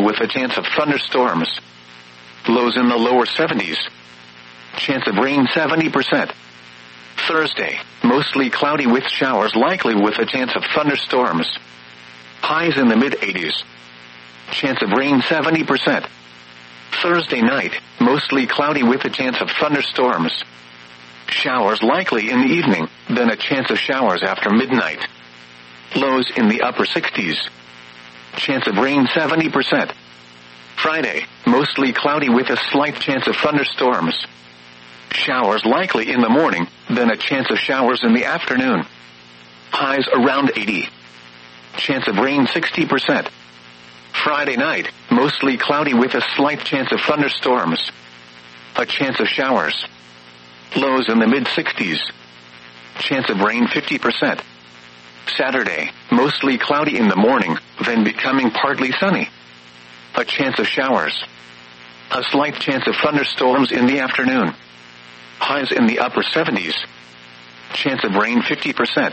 with a chance of thunderstorms. Lows in the lower 70s. Chance of rain 70%. Thursday, mostly cloudy with showers likely with a chance of thunderstorms. Highs in the mid-80s. Chance of rain 70%. Thursday night, mostly cloudy with a chance of thunderstorms. Showers likely in the evening, then a chance of showers after midnight. Lows in the upper 60s. Chance of rain 70%. Friday, mostly cloudy with a slight chance of thunderstorms. Showers likely in the morning, then a chance of showers in the afternoon. Highs around 80. Chance of rain 60%. Friday night, mostly cloudy with a slight chance of thunderstorms. A chance of showers. Lows in the mid-60s. Chance of rain 50%. Saturday, mostly cloudy in the morning, then becoming partly sunny. A chance of showers. A slight chance of thunderstorms in the afternoon. Highs in the upper 70s. Chance of rain 50%.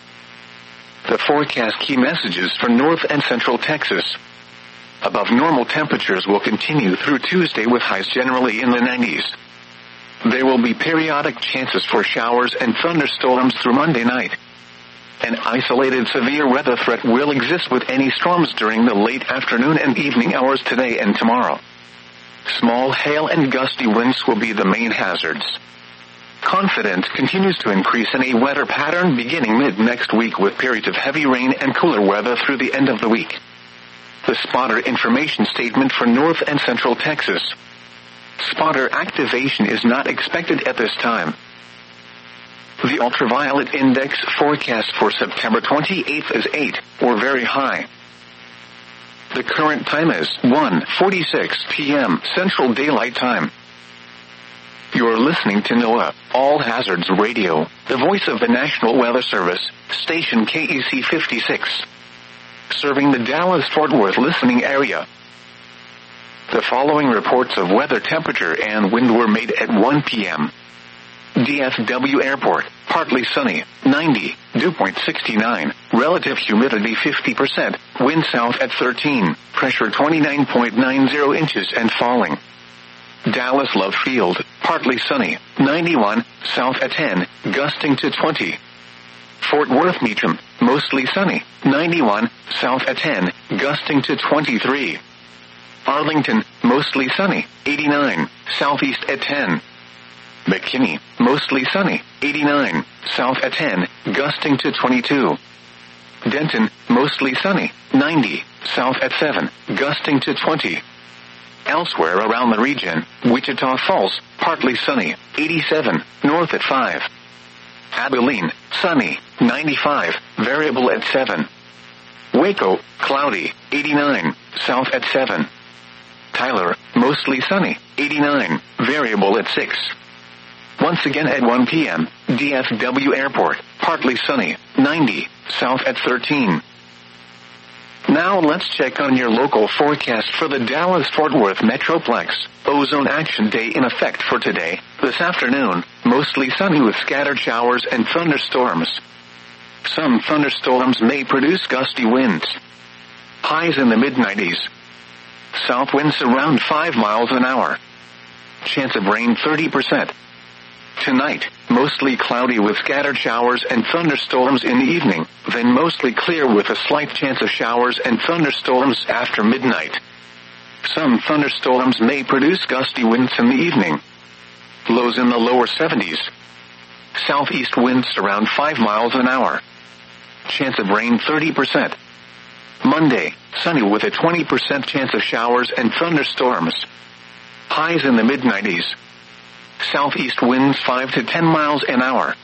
The forecast key messages for North and Central Texas. Above normal temperatures will continue through Tuesday with highs generally in the 90s. There will be periodic chances for showers and thunderstorms through Monday night. An isolated severe weather threat will exist with any storms during the late afternoon and evening hours today and tomorrow. Small hail and gusty winds will be the main hazards. Confidence continues to increase in a wetter pattern beginning mid-next week with periods of heavy rain and cooler weather through the end of the week. The spotter information statement for North and Central Texas. Spotter activation is not expected at this time. The ultraviolet index forecast for September 28th is 8, or very high. The current time is 1:46 p.m. Central Daylight Time. You're listening to NOAA, All Hazards Radio, the voice of the National Weather Service, station KEC 56. Serving the Dallas-Fort Worth listening area. The following reports of weather temperature and wind were made at 1 p.m. DFW Airport, partly sunny, 90, dew point 69, relative humidity 50%, wind south at 13, pressure 29.90 inches and falling. Dallas Love Field, partly sunny, 91, south at 10, gusting to 20. Fort Worth Meacham, mostly sunny, 91, south at 10, gusting to 23. Arlington, mostly sunny, 89, southeast at 10. McKinney, mostly sunny, 89, south at 10, gusting to 22. Denton, mostly sunny, 90, south at 7, gusting to 20. Elsewhere around the region, Wichita Falls, partly sunny, 87, north at 5. Abilene, sunny, 95, variable at 7. Waco, cloudy, 89, south at 7. Tyler, mostly sunny, 89, variable at 6. Once again at 1 p.m., DFW Airport, partly sunny, 90, south at 13. Now let's check on your local forecast for the Dallas-Fort Worth Metroplex. Ozone Action Day in effect for today, this afternoon, mostly sunny with scattered showers and thunderstorms. Some thunderstorms may produce gusty winds. Highs in the mid-90s. South winds around 5 miles an hour. Chance of rain 30%. Tonight, mostly cloudy with scattered showers and thunderstorms in the evening, then mostly clear with a slight chance of showers and thunderstorms after midnight. Some thunderstorms may produce gusty winds in the evening. Lows in the lower 70s. Southeast winds around 5 miles an hour. Chance of rain 30%. Monday, sunny with a 20% chance of showers and thunderstorms. Highs in the mid-90s. Southeast winds 5 to 10 miles an hour.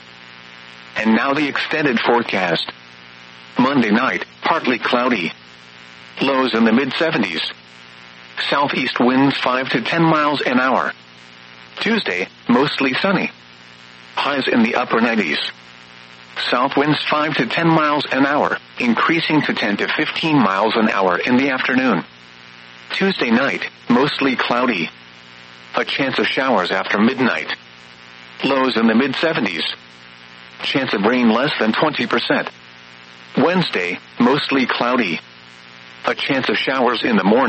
And now the extended forecast. Monday night, partly cloudy. Lows in the mid-70s. Southeast winds 5 to 10 miles an hour. Tuesday, mostly sunny. Highs in the upper 90s. South winds 5 to 10 miles an hour, increasing to 10 to 15 miles an hour in the afternoon. Tuesday night, mostly cloudy. A chance of showers after midnight. Lows in the mid-70s. Chance of rain less than 20%. Wednesday, mostly cloudy. A chance of showers in the morning.